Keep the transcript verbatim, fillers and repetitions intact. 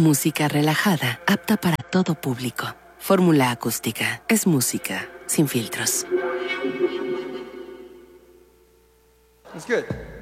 Música relajada, apta para todo público. Fórmula Acústica. Es música sin filtros. It's good.